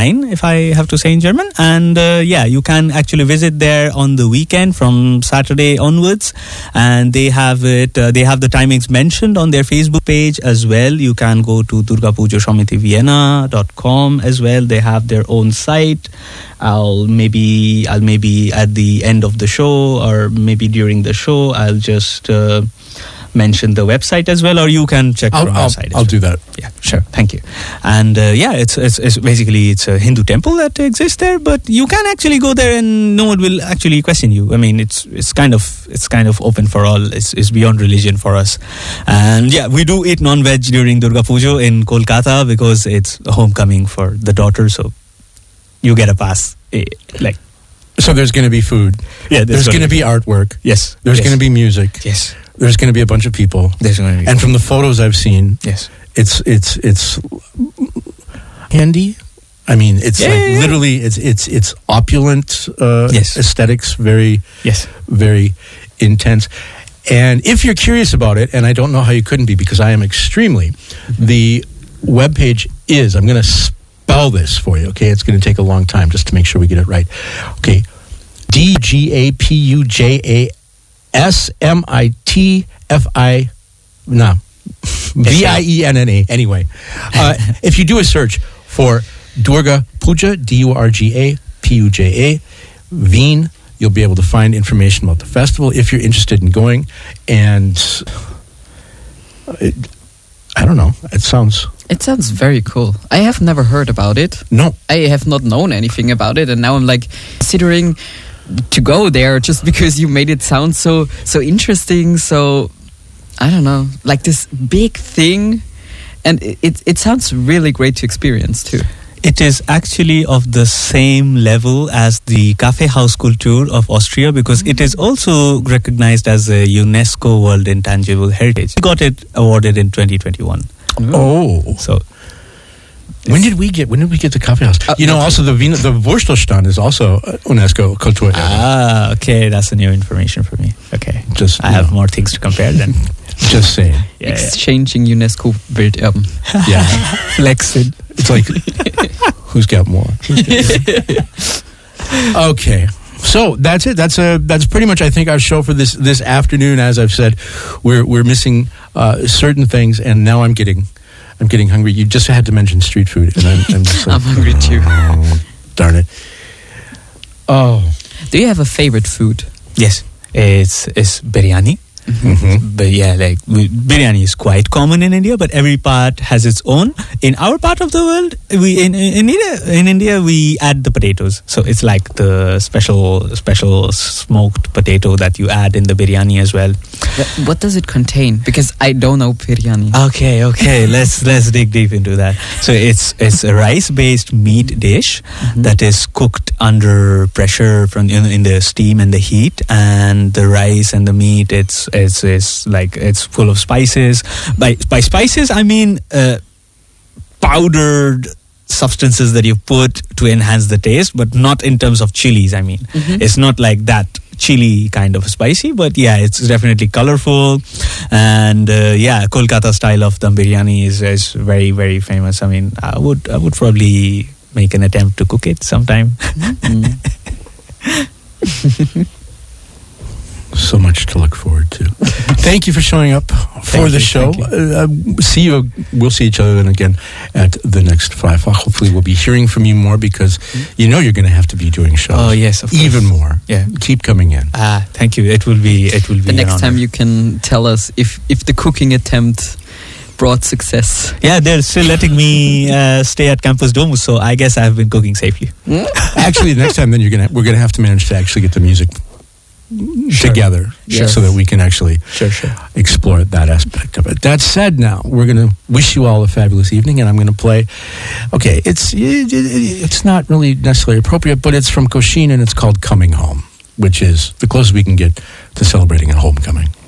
Rhein, if I have to say in German. And you can actually visit there on the weekend from Saturday onwards. And they have it. They have the timings mentioned on their Facebook page as well. You can go to durgapujasamitivienna.com as well. They have their own site. I'll maybe at the end of the show, or maybe during the show, I'll just mention the website as well, or you can check from our site. I'll do that. Yeah, sure. Thank you. And it's basically it's a Hindu temple that exists there, but you can actually go there and no one will actually question you. I mean, it's kind of open for all. It's beyond religion for us. And yeah, we do eat non-veg during Durga Puja in Kolkata because it's a homecoming for the daughter, so you get a pass. So there's going to be food. Yeah, there's going to be artwork. Yes. There's going to be music. Yes. There's going to be a bunch of people. There's going to be. And from the photos I've seen, yes, it's handy. I mean, it's literally it's opulent aesthetics, very very intense. And if you're curious about it, and I don't know how you couldn't be because I am extremely, the webpage is, I'm going to spell this for you, okay? It's going to take a long time just to make sure we get it right. Okay, DurgaPujaSmitFienna. Anyway, if you do a search for Durga Puja, Durga Puja, Wien, you'll be able to find information about the festival if you're interested in going. And I don't know. It sounds very cool. I have never heard about it. No. I have not known anything about it, and now I'm like considering to go there just because you made it sound so interesting. So I don't know, like this big thing, and it sounds really great to experience too. It is actually of the same level as the Kaffeehaus Kultur of Austria because it is also recognized as a UNESCO World Intangible Heritage. We got it awarded in 2021. Oh, so when did we get the Kaffeehaus? Also the Wurstelstand is also UNESCO Kultur. Ah, okay, that's new information for me. Okay, I have more things to compare then. Just saying. Exchanging UNESCO Welterben. Yeah. Flexing. It's like, who's got more? Okay. So that's it. That's pretty much, I think, our show for this afternoon. As I've said, we're missing certain things, and now I'm getting hungry. You just had to mention street food, and I'm just like, I'm hungry too. Oh, darn it. Oh. Do you have a favorite food? Yes, it's biryani. Mm-hmm. But yeah, like biryani is quite common in India, but every part has its own. In our part of the world, in India we add the potatoes, so it's like the special smoked potato that you add in the biryani as well. What does it contain? Because I don't know biryani. Okay, let's dig deep into that. So it's a rice-based meat dish that is cooked under pressure from in the steam and the heat, and the rice and the meat it's full of spices. By spices I mean powdered substances that you put to enhance the taste, but not in terms of chilies. I mean, it's not like that chili kind of spicy, but yeah, it's definitely colorful. And Kolkata style of dum biryani is very, very famous. I mean, I would probably make an attempt to cook it sometime. So much to look forward to. Thank you for showing up for the show. We'll see each other then again at the next Freifach. Hopefully we'll be hearing from you more because you're going to have to be doing shows. Oh yes, of course. Even more. Yeah. Keep coming in. Thank you. It will be the next time you can tell us if the cooking attempt brought success. Yeah, they're still letting me stay at Campus Domus, so I guess I've been cooking safely. Actually, the next time then we're gonna have to manage to actually get the music together so that we can actually explore that aspect of it. That said, now we're going to wish you all a fabulous evening, and I'm going to play. Okay, it's not really necessarily appropriate, but it's from Koshin, and it's called "Coming Home," which is the closest we can get to celebrating a homecoming.